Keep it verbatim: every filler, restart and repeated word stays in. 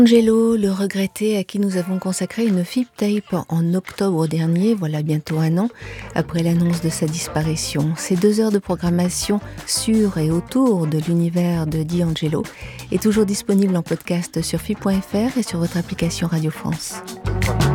Angelo, le regretté, à qui nous avons consacré une F I P tape en octobre dernier, voilà bientôt un an, après l'annonce de sa disparition. Ces deux heures de programmation sur et autour de l'univers de D'Angelo est toujours disponible en podcast sur F I P point F R et sur votre application Radio France.